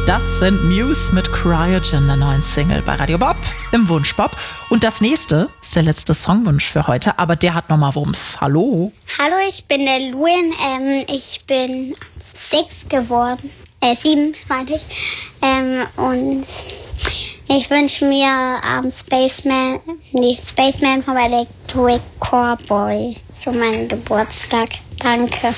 Das sind Muse mit Cryogen, der neuen Single bei Radio Bob im Wunschbob. Und das nächste ist der letzte Songwunsch für heute, aber der hat nochmal Wumms. Hallo. Hallo, ich bin der Luin. Ich bin 6 geworden. 7, meinte ich. Und ich wünsche mir Spaceman vom Electric Cowboy zu meinem Geburtstag. Danke.